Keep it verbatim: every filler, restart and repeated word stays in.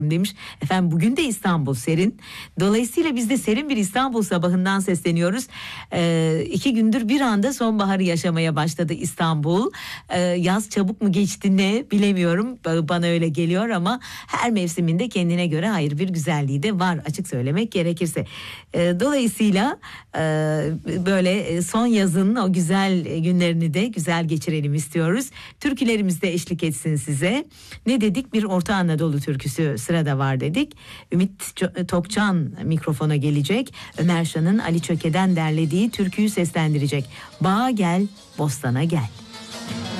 demiş. Efendim bugün de İstanbul serin. Dolayısıyla biz de serin bir İstanbul sabahından sesleniyoruz. Ee, iki gündür bir anda sonbaharı yaşamaya başladı İstanbul. Ee, yaz çabuk mu geçti ne bilemiyorum. Bana öyle geliyor ama her mevsiminde kendine göre ayrı bir güzelliği de var, açık söylemek gerekirse. Ee, dolayısıyla e, böyle son yazın o güzel günlerini de güzel geçirelim istiyoruz. Türkülerimiz de eşlik etsin size. Ne dedik? Bir Orta Anadolu türküsü sırada var dedik. Ümit Tokçan mikrofona gelecek. Ömer Şan'ın Ali Çöke'den derlediği türküyü seslendirecek. Bağa gel, bostana gel.